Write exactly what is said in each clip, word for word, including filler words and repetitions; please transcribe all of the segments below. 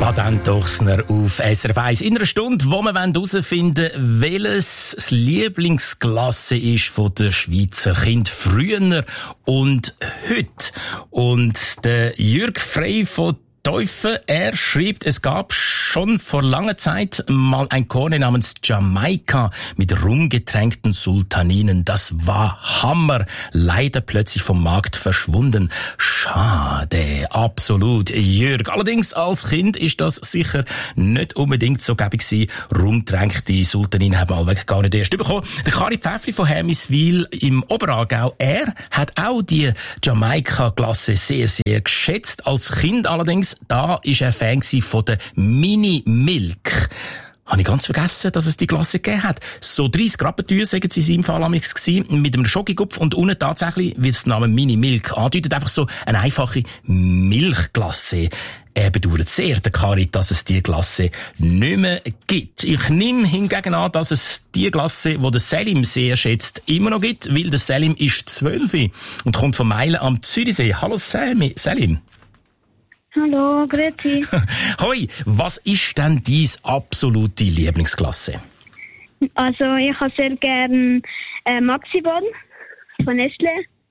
Baden Dochsner auf S R F eins. In einer Stunde, wo wir herausfinden wollen, welches das Lieblingsklasse ist von den Schweizer Kindern früher und heute. Und der Jürg Frey von Teufel, er schreibt, es gab schon vor langer Zeit mal ein Korne namens Jamaika mit rumgetränkten Sultaninen. Das war Hammer. Leider plötzlich vom Markt verschwunden. Schade, absolut, Jürg. Allerdings als Kind ist das sicher nicht unbedingt so gäbig gewesen. Rumgetränkte Sultaninen haben wir allweg gar nicht erst bekommen. Der Kari Pfäffli von Hermiswil im Oberaargau, er hat auch die Jamaika-Klasse sehr, sehr geschätzt. Als Kind allerdings, da ist er Fan von der Mini Milk. Habe ich ganz vergessen, dass es die Klasse gegeben hat. So dreissig Grappentücher, sagen sie in seinem Fall amigs gewesen, mit einem Schokigupf und unten tatsächlich, wie es der Name Mini Milk andeutet, einfach so eine einfache Milchklasse. Er bedauert sehr, der Kari, dass es die Klasse nicht mehr gibt. Ich nehme hingegen an, dass es die Klasse, die der Selim sehr schätzt, immer noch gibt, weil der Selim ist zwölf und kommt von Meilen am Zürichsee. Hallo Selim. Hallo, grüezi. Hoi, was ist denn deine absolute Lieblingsklasse? Also, ich habe sehr gerne äh, Maxibon von Nestle.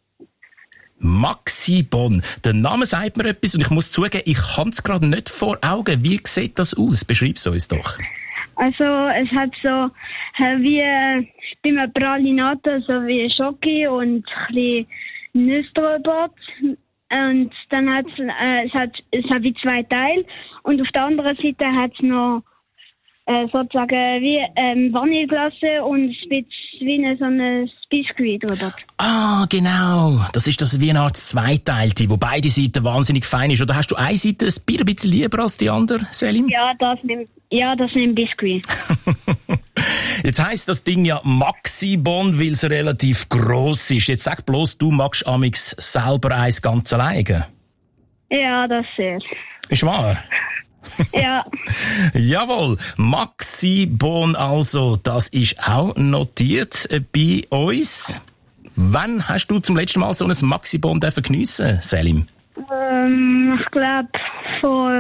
Maxibon. Der Name sagt mir etwas und ich muss zugeben, ich habe es gerade nicht vor Augen. Wie sieht das aus? Beschreib es uns doch. Also, es hat so äh, wie äh, bei einem Pralinato, so wie Schoki und ein bisschen Nüsse drüber. Und dann hat äh, es hat es hat wie zwei Teile und auf der anderen Seite hat es noch äh, sozusagen wie ähm, Vanilleglasse und ein bisschen wie eine, so ein Biskuit drüber. Ah, genau. Das ist das wie eine Art Zweiteilte, wo beide Seiten wahnsinnig fein ist. Oder hast du eine Seite ein Bier ein bisschen lieber als die andere, Selim? Ja, das nimmt ja das nimmt Biskuit. Jetzt heisst das Ding ja Maxibon, weil es relativ gross ist. Jetzt sag bloß, du magst amix selber eins ganz alleine. Ja, das sehr. Ist wahr? Ja. Jawohl, Maxibon also, das ist auch notiert bei uns. Wann hast du zum letzten Mal so ein Maxibon geniessen, Selim? Ähm, ich glaube vor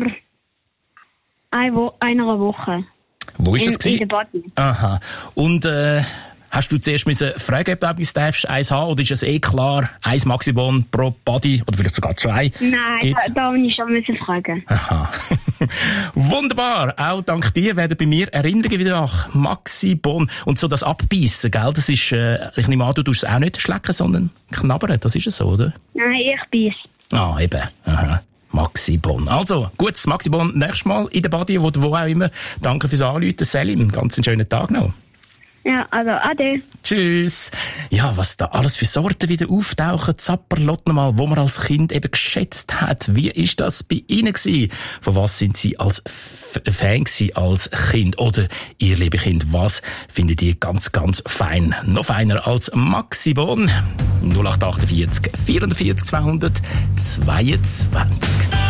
ein Wo- einer Woche. Wo ist in, das gewesen? In der Body. Aha. Und äh, hast du zuerst müssen fragen, ob du etwas darfst, eins haben, oder ist es eh klar, eins Maxibon pro Body, oder vielleicht sogar zwei? Nein, Gibt's? da, da muss ich schon müssen fragen. Aha. Wunderbar. Auch dank dir werden bei mir Erinnerungen wieder nach Maxibon. Und so das Abbeissen, gell, das ist, äh, ich nehme an, du tust es auch nicht schlecken, sondern knabbern, das ist es so, oder? Nein, ich beiß. Ah, eben. Aha. Maxibon. Also, gutes Maxibon nächstes Mal in der Body, wo, wo auch immer. Danke fürs Anrufen, Selim. Ganz einen schönen Tag noch. Ja, also, ade. Tschüss. Ja, was da alles für Sorten wieder auftauchen, Zapperlot nochmal, wo man als Kind eben geschätzt hat. Wie ist das bei Ihnen gewesen? Von was sind Sie als F- Fan gewesen, als Kind? Oder ihr liebe Kind, was findet ihr ganz, ganz fein? Noch feiner als Maxibon? null acht acht vier vier vierundvierzig zweihundertzweiundzwanzig.